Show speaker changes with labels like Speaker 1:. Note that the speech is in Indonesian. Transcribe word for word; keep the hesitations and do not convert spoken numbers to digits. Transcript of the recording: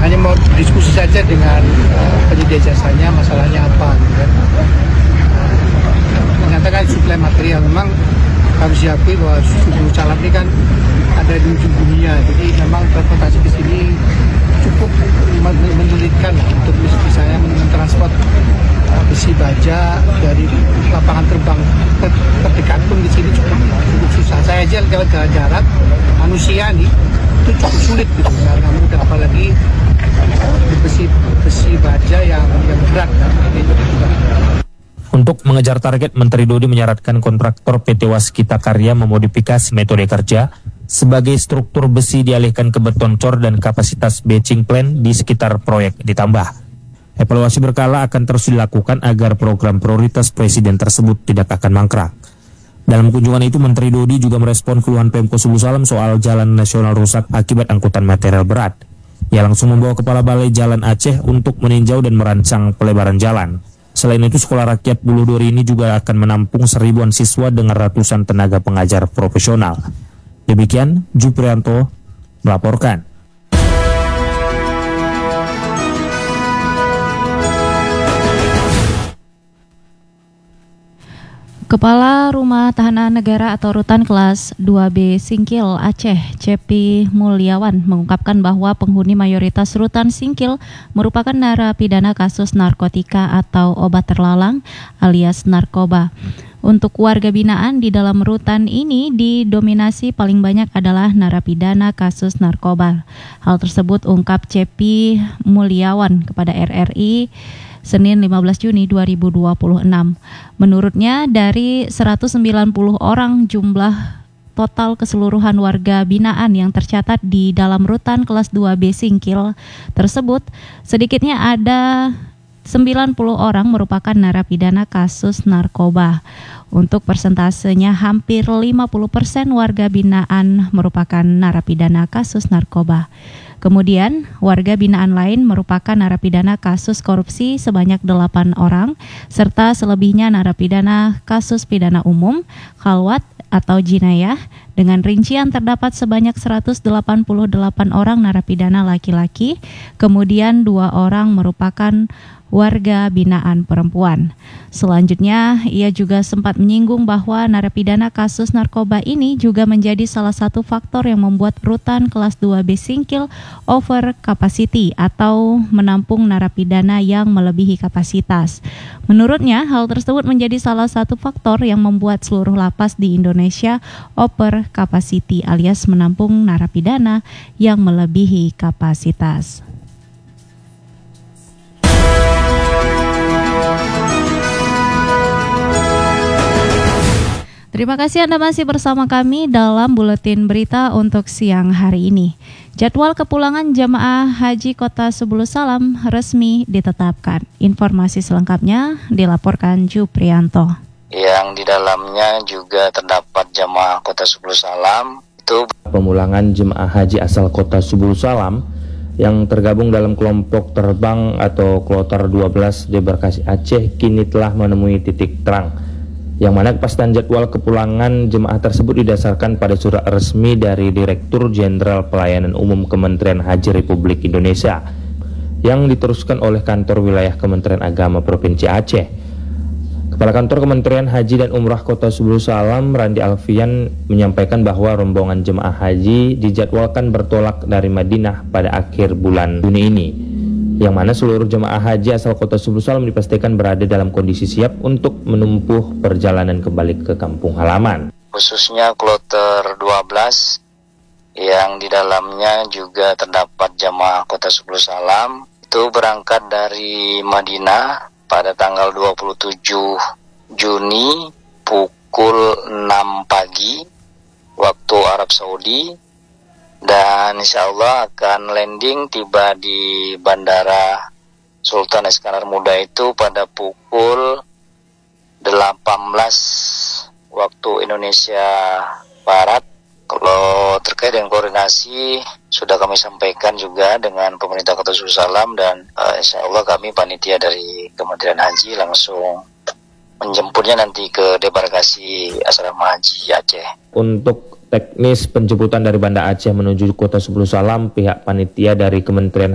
Speaker 1: hanya mau diskusi saja dengan uh, penyedia jasanya, masalahnya apa gitu kan. Ternyata kan suplai material memang harus diakui bahwa Subulu Salam ini kan ada di ujung dunia, jadi memang transportasi ke sini cukup menyulitkan lah untuk bisa saya mentransport uh, besi baja dari lapangan terbang ter terdekat pun di sini cukup, cukup susah. Saya aja jalan jarak manusia nih itu cukup sulit gitu, nggak mudah, apalagi uh, besi besi baja yang yang berat kan.
Speaker 2: Untuk mengejar target, Menteri Dodi menyarankan kontraktor P T Waskita Karya memodifikasi metode kerja sebagai struktur besi dialihkan ke beton cor dan kapasitas batching plant di sekitar proyek ditambah. Evaluasi berkala akan terus dilakukan agar program prioritas Presiden tersebut tidak akan mangkrak. Dalam kunjungan itu, Menteri Dodi juga merespon keluhan Pemko Subulu Salam soal jalan nasional rusak akibat angkutan material berat. Ia langsung membawa Kepala Balai Jalan Aceh untuk meninjau dan merancang pelebaran jalan. Selain itu, Sekolah Rakyat Bulu Dori ini juga akan menampung seribuan siswa dengan ratusan tenaga pengajar profesional. Demikian, Juprianto melaporkan.
Speaker 3: Kepala Rumah Tahanan Negara atau Rutan Kelas dua B Singkil Aceh, Cepi Mulyawan, mengungkapkan bahwa penghuni mayoritas Rutan Singkil merupakan narapidana kasus narkotika atau obat terlarang alias narkoba. Untuk warga binaan di dalam rutan ini didominasi paling banyak adalah narapidana kasus narkoba. Hal tersebut ungkap Cepi Mulyawan kepada R R I Senin lima belas Juni dua ribu dua puluh enam. Menurutnya, dari seratus sembilan puluh orang jumlah total keseluruhan warga binaan yang tercatat di dalam rutan kelas dua B Singkil tersebut, sedikitnya ada sembilan puluh orang merupakan narapidana kasus narkoba. Untuk persentasenya, hampir lima puluh persen warga binaan merupakan narapidana kasus narkoba. Kemudian, warga binaan lain merupakan narapidana kasus korupsi sebanyak delapan orang, serta selebihnya narapidana kasus pidana umum, khalwat atau jinayah, dengan rincian terdapat sebanyak seratus delapan puluh delapan orang narapidana laki-laki, kemudian dua orang merupakan warga binaan perempuan. Selanjutnya, ia juga sempat menyinggung bahwa narapidana kasus narkoba ini juga menjadi salah satu faktor yang membuat rutan kelas dua B Singkil over capacity atau menampung narapidana yang melebihi kapasitas. Menurutnya, hal tersebut menjadi salah satu faktor yang membuat seluruh lapas di Indonesia over capacity alias menampung narapidana yang melebihi kapasitas. Terima kasih Anda masih bersama kami dalam Buletin Berita untuk siang hari ini. Jadwal kepulangan jamaah haji Kota Subulu Salam resmi ditetapkan. Informasi selengkapnya dilaporkan Juprianto.
Speaker 4: Yang di dalamnya juga terdapat jamaah Kota Subulu Salam. Itu
Speaker 2: pemulangan jemaah haji asal Kota Subulu Salam yang tergabung dalam kelompok terbang atau Kloter dua belas Debarkasi Aceh kini telah menemui titik terang, yang mana kepastian jadwal kepulangan jemaah tersebut didasarkan pada surat resmi dari Direktur Jenderal Pelayanan Umum Kementerian Haji Republik Indonesia yang diteruskan oleh Kantor Wilayah Kementerian Agama Provinsi Aceh. Kepala Kantor Kementerian Haji dan Umrah Kota Subulu Salam, Randi Alfian, menyampaikan bahwa rombongan jemaah haji dijadwalkan bertolak dari Madinah pada akhir bulan Juni ini, yang mana seluruh jemaah haji asal Kota Subulu Salam dipastikan berada dalam kondisi siap untuk menempuh perjalanan kembali ke kampung halaman.
Speaker 4: Khususnya Kloter dua belas yang di dalamnya juga terdapat jemaah Kota Subulu Salam itu berangkat dari Madinah pada tanggal dua puluh tujuh Juni pukul enam pagi waktu Arab Saudi, dan insya Allah akan landing tiba di Bandara Sultan Iskandar Muda itu pada pukul delapan belas waktu Indonesia Barat. Kalau terkait dengan koordinasi sudah kami sampaikan juga dengan pemerintah Kota Subulu Salam, dan uh, insya Allah kami panitia dari Kementerian Haji langsung menjemputnya nanti ke debarkasi asrama haji Aceh.
Speaker 2: Untuk teknis penjemputan dari Banda Aceh menuju Kota Subulu Salam, pihak panitia dari Kementerian